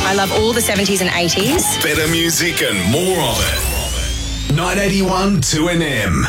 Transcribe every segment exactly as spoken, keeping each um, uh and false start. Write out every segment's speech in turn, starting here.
I love all the seventies and eighties. Better music and more of it. nine eighty-one two N M.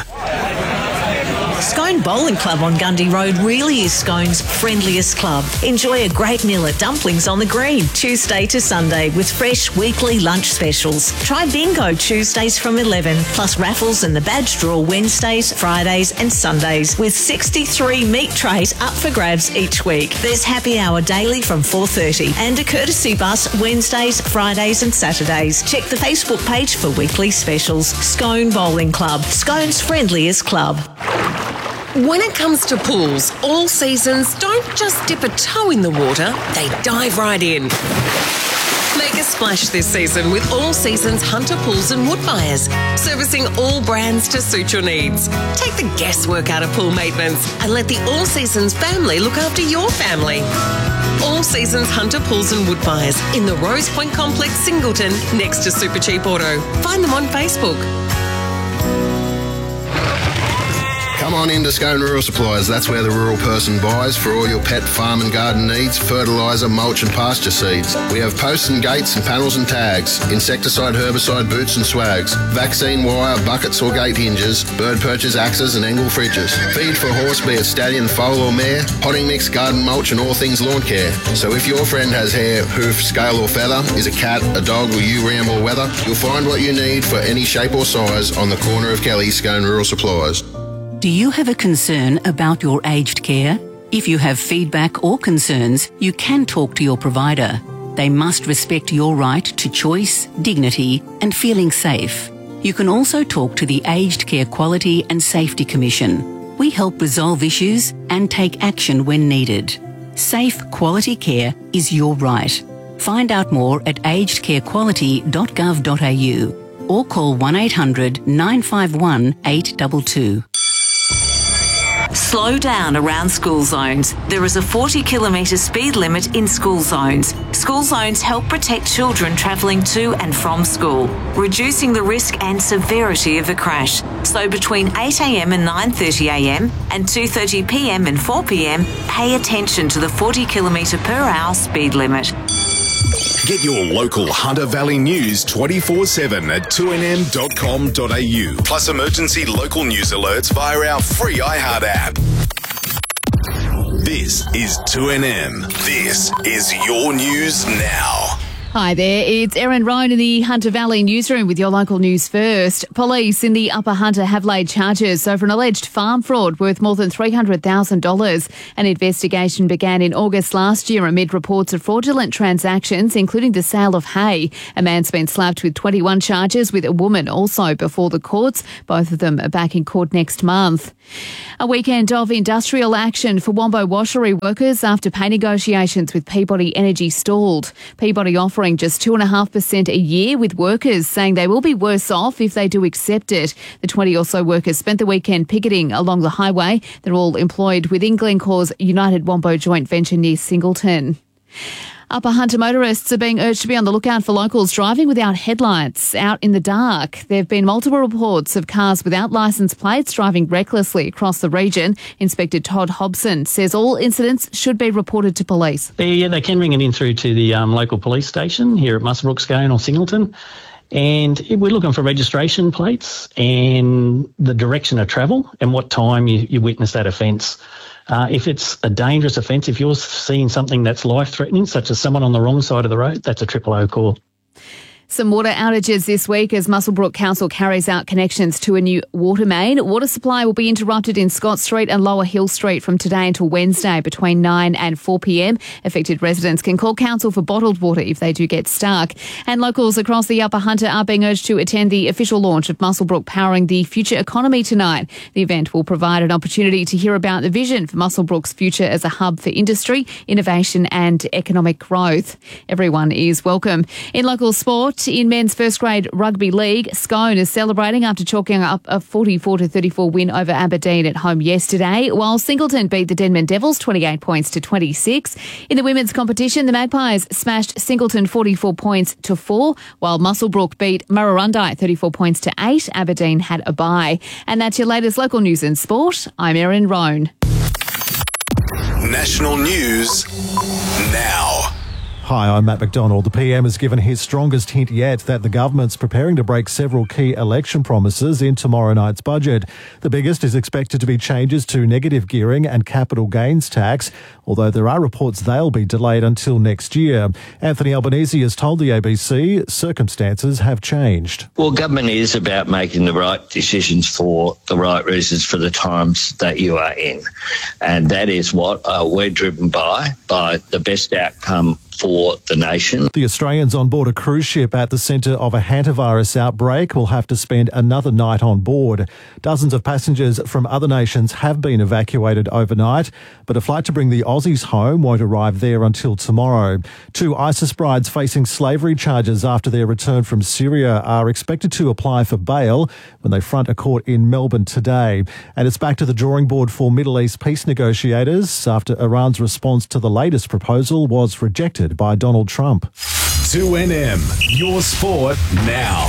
Scone Bowling Club on Gundy Road really is Scone's friendliest club. Enjoy a great meal at Dumplings on the Green, Tuesday to Sunday, with fresh weekly lunch specials. Try bingo Tuesdays from eleven, plus raffles and the badge draw Wednesdays, Fridays and Sundays, with sixty-three meat trays up for grabs each week. There's happy hour daily from four thirty and a courtesy bus Wednesdays, Fridays and Saturdays. Check the Facebook page for weekly specials. Scone Bowling Club, Scone's friendliest club. When it comes to pools, All Seasons don't just dip a toe in the water, they dive right in. Make a splash this season with All Seasons Hunter Pools and Wood Buyers, servicing all brands to suit your needs. Take the guesswork out of pool maintenance and let the All Seasons family look after your family. All Seasons Hunter Pools and Wood Buyers in the Rose Point Complex, Singleton, next to Super Cheap Auto. Find them on Facebook. Come on into Scone Rural Supplies. That's where the rural person buys for all your pet, farm and garden needs, fertiliser, mulch and pasture seeds. We have posts and gates and panels and tags, insecticide, herbicide, boots and swags, vaccine wire, buckets or gate hinges, bird perches, axes and angle fridges. Feed for horse, be it stallion, foal or mare, potting mix, garden mulch and all things lawn care. So if your friend has hair, hoof, scale or feather, is a cat, a dog or you ram or weather, you'll find what you need for any shape or size on the corner of Kelly, Scone Rural Supplies. Do you have a concern about your aged care? If you have feedback or concerns, you can talk to your provider. They must respect your right to choice, dignity, and feeling safe. You can also talk to the Aged Care Quality and Safety Commission. We help resolve issues and take action when needed. Safe, quality care is your right. Find out more at aged care quality dot gov dot a u or call one eight hundred nine five one eight two two. Slow down around school zones. There is a forty kilometre speed limit in school zones. School zones help protect children travelling to and from school, reducing the risk and severity of a crash. So between eight a m and nine thirty a m and two thirty p m and four p m, pay attention to the forty kilometre per hour speed limit. Get your local Hunter Valley news twenty-four seven at two n m dot com dot a u. Plus emergency local news alerts via our free iHeart app. This is two N M. This is your news now. Hi there, it's Erin Roan in the Hunter Valley newsroom with your local news first. Police in the Upper Hunter have laid charges over an alleged farm fraud worth more than three hundred thousand dollars. An investigation began in August last year amid reports of fraudulent transactions, including the sale of hay. A man's been slapped with twenty-one charges, with a woman also before the courts. Both of them are back in court next month. A weekend of industrial action for Wombo washery workers after pay negotiations with Peabody Energy stalled. Peabody offering just two point five percent a year, with workers saying they will be worse off if they do accept it. The twenty or so workers spent the weekend picketing along the highway. They're all employed within Glencore's United Wombo joint venture near Singleton. Upper Hunter motorists are being urged to be on the lookout for locals driving without headlights out in the dark. There have been multiple reports of cars without licence plates driving recklessly across the region. Inspector Todd Hobson says all incidents should be reported to police. Yeah, they can ring it in through to the um, local police station here at Muswellbrook, Scone or Singleton. And we're looking for registration plates and the direction of travel and what time you, you witnessed that offence. Uh, if it's a dangerous offence, if you're seeing something that's life-threatening, such as someone on the wrong side of the road, that's a triple O call. Some water outages this week as Muswellbrook Council carries out connections to a new water main. Water supply will be interrupted in Scott Street and Lower Hill Street from today until Wednesday between nine and four p m. Affected residents can call council for bottled water if they do get stuck. And locals across the Upper Hunter are being urged to attend the official launch of Muswellbrook Powering the Future Economy tonight. The event will provide an opportunity to hear about the vision for Muswellbrook's future as a hub for industry, innovation and economic growth. Everyone is welcome. In local sport, in men's first grade rugby league, Scone is celebrating after chalking up a forty-four to thirty-four win over Aberdeen at home yesterday, while Singleton beat the Denman Devils twenty-eight points to twenty-six. In the women's competition, the Magpies smashed Singleton forty-four points to four, while Muswellbrook beat Murrurundi thirty-four points to eight. Aberdeen had a bye. And that's your latest local news and sport. I'm Erin Roan. National news now. Hi, I'm Matt McDonald. The P M has given his strongest hint yet that the government's preparing to break several key election promises in tomorrow night's budget. The biggest is expected to be changes to negative gearing and capital gains tax, although there are reports they'll be delayed until next year. Anthony Albanese has told the A B C circumstances have changed. Well, government is about making the right decisions for the right reasons for the times that you are in. And that is what uh, we're driven by, by the best outcome for the nation. The Australians on board a cruise ship at the centre of a hantavirus outbreak will have to spend another night on board. Dozens of passengers from other nations have been evacuated overnight, but a flight to bring the Aussies home won't arrive there until tomorrow. Two ISIS brides facing slavery charges after their return from Syria are expected to apply for bail when they front a court in Melbourne today. And it's back to the drawing board for Middle East peace negotiators after Iran's response to the latest proposal was rejected by Donald Trump. two N M, your sport now.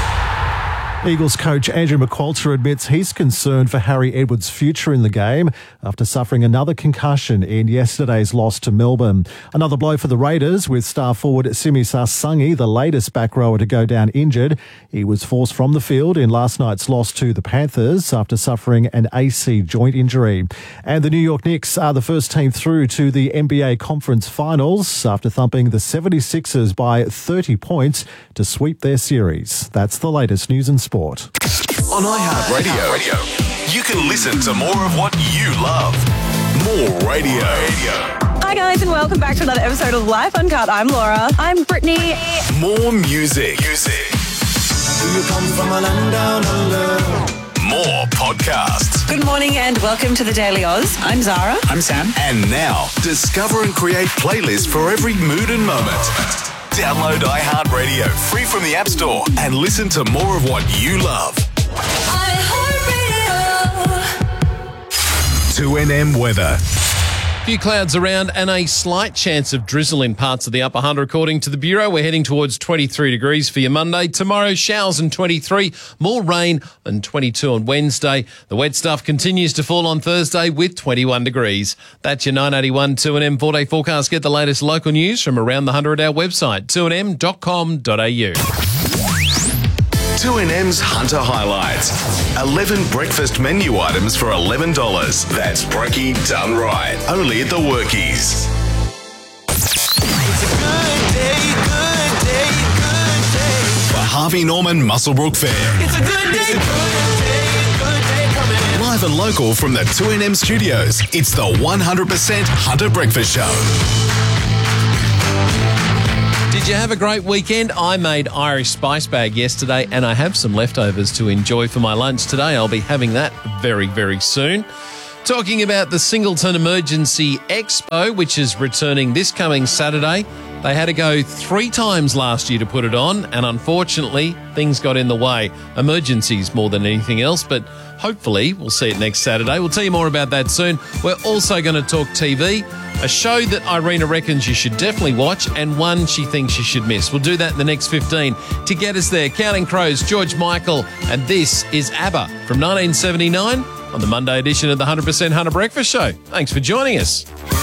Eagles coach Andrew McQualter admits he's concerned for Harry Edwards' future in the game after suffering another concussion in yesterday's loss to Melbourne. Another blow for the Raiders with star forward Simi Sasangi, the latest back rower to go down injured. He was forced from the field in last night's loss to the Panthers after suffering an A C joint injury. And the New York Knicks are the first team through to the N B A Conference Finals after thumping the seventy-sixers by thirty points to sweep their series. That's the latest news and sport. Sport. On iHeartRadio, you can listen to more of what you love. More radio. Hi guys, and welcome back to another episode of Life Uncut. I'm Laura. I'm Brittany. More music. Music. You come from a land down under. More podcasts. Good morning and welcome to the Daily Oz. I'm Zara. I'm Sam. And now, discover and create playlists for every mood and moment. Download iHeartRadio free from the App Store and listen to more of what you love. two N M weather. A few clouds around and a slight chance of drizzle in parts of the upper Hunter, according to the Bureau. We're heading towards twenty-three degrees for your Monday. Tomorrow, showers and twenty-three, more rain and twenty-two on Wednesday. The wet stuff continues to fall on Thursday with twenty-one degrees. That's your nine eighty-one two N M four-day forecast. Get the latest local news from around the Hunter at our website, two n m dot com dot a u. two N M's Hunter Highlights. eleven breakfast menu items for eleven dollars. That's brekkie done right. Only at the Workies. It's a good day, good day, good day. The Harvey Norman Muswellbrook Fair. It's a good day, good day, good day coming. Live and local from the two N M studios, it's the one hundred percent Hunter Breakfast Show. Did you have a great weekend? I made Irish spice bag yesterday and I have some leftovers to enjoy for my lunch today. I'll be having that very, very soon. Talking about the Singleton Emergency Expo, which is returning this coming Saturday. They had to go three times last year to put it on, and unfortunately, things got in the way. Emergencies more than anything else, but hopefully we'll see it next Saturday. We'll tell you more about that soon. We're also going to talk T V, a show that Irina reckons you should definitely watch, and one she thinks you should miss. We'll do that in the next fifteen. To get us there, Counting Crows, George Michael, and this is ABBA from nineteen seventy-nine on the Monday edition of the one hundred percent Hunter Breakfast Show. Thanks for joining us.